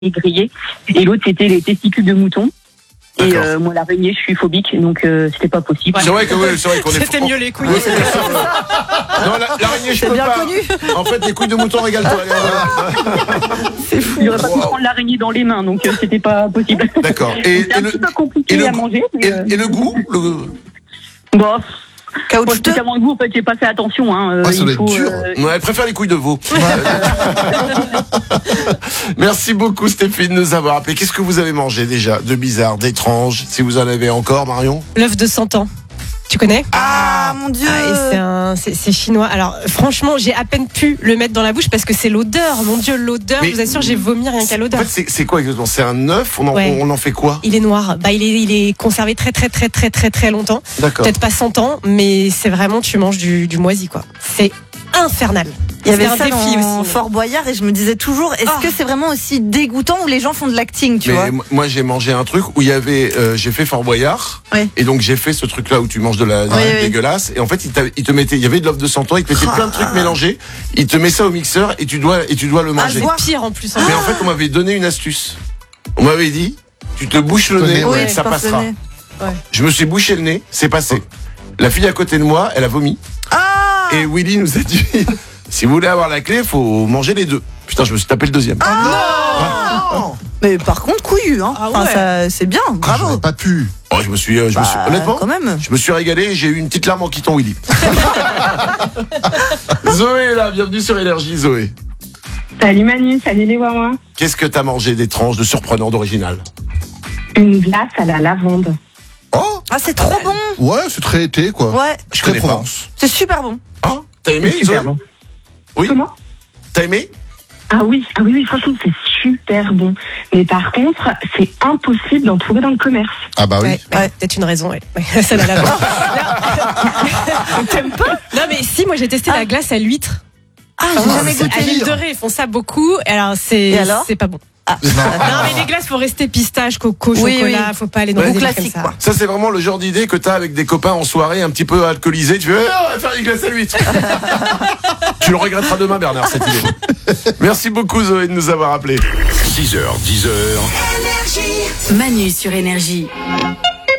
grillée. Et l'autre, c'était les testicules de mouton. Et moi, l'araignée, je suis phobique, donc c'était pas possible. C'est vrai qu'on est. C'était mieux les couilles. Oui, non, l'araignée, je peux bien pas. connu. En fait, les couilles de mouton, régale-toi. C'est fou. J'aurais pas pu prendre l'araignée dans les mains, donc c'était pas possible. D'accord. C'est un petit peu compliqué à manger. Et le goût Bon. Caoutchouteux. Spécialement le goût, en fait, j'ai pas fait attention. ça doit être dur. Elle préfère les couilles de veau. Merci beaucoup, Stéphane, de nous avoir appelé. Qu'est-ce que vous avez mangé déjà de bizarre, d'étrange, si vous en avez encore, Marion? L'œuf de 100 ans. Tu connais? Ah mon Dieu. C'est chinois. Alors franchement, j'ai à peine pu le mettre dans la bouche parce que c'est l'odeur. Mon Dieu, l'odeur. Mais je vous assure, j'ai vomi rien qu'à l'odeur. En fait, c'est quoi exactement? C'est un œuf. On en fait quoi? Il est noir. Il est conservé très longtemps. D'accord. Peut-être pas 100 ans, mais c'est vraiment, tu manges du moisi, quoi. C'est infernal. Il y avait un ça défi dans aussi. Fort Boyard et je me disais toujours, est-ce que c'est vraiment aussi dégoûtant ou les gens font de l'acting, tu vois? Moi, j'ai mangé un truc où il y avait, j'ai fait Fort Boyard. Oui. Et donc, j'ai fait ce truc-là où tu manges de la dégueulasse. Et en fait, il te mettait, il y avait de l'œuf de 100 ans, il te mettait plein de trucs mélangés. Il te met ça au mixeur et tu dois le manger. C'est pire en plus. Mais en fait, on m'avait donné une astuce. On m'avait dit, tu te bouches le nez, Oui, ça passera. Ouais. Je me suis bouché le nez, c'est passé. La fille à côté de moi, elle a vomi. Ah! Et Willy nous a dit, si vous voulez avoir la clé, faut manger les deux. Putain, je me suis tapé le deuxième. Non! Mais par contre, couillu, hein. Ah ouais. Enfin, ça, c'est bien, bravo. J'aurais pas pu. Oh, je me suis honnêtement, quand même. je me suis régalé et j'ai eu une petite larme en quittant Willy. Zoé est là, bienvenue sur Énergie, Zoé. Salut Manu, salut les Wawa. Qu'est-ce que t'as mangé d'étrange, de surprenant, d'original? Une glace à la lavande. Oh, Ah, c'est trop bon. ouais, c'est très été, quoi. Ouais, Je Très connais pas. Provence. c'est super bon. Hein? T'as aimé, Zoé? Super bon. Oui. Comment? T'as aimé? Ah oui, franchement c'est super bon. Mais par contre, c'est impossible d'en trouver dans le commerce. Ah bah oui. Ouais, peut-être une raison, ouais. Ça n'a la T'aimes pas? Non, mais si, moi j'ai testé la glace à l'huître. Ah, j'ai jamais c'est goûté. À l'huile dorée, ils font ça beaucoup. Alors, Et alors c'est pas bon. Ah. Non, mais les glaces, faut rester pistache, coco, Oui, chocolat, oui. faut pas aller dans Ouais. des délires Classique, comme ça. quoi. Ça, c'est vraiment le genre d'idée que t'as avec des copains en soirée un petit peu alcoolisés. Tu fais, on va faire une glace à l'huître. Tu le regretteras demain, Bernard, cette idée. Merci beaucoup, Zoé, de nous avoir appelés. 6h, 10h. Manu sur Énergie.